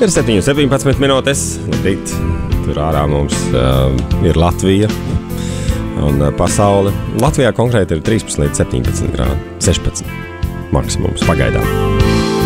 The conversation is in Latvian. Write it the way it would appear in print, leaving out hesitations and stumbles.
Ir 7:17 minūtes. Labrīt. Tur ārā mums ir Latvija un pasaule. Latvijā konkrēti ir 13 līdz 17 grādi. 16 maksimums pagaidām.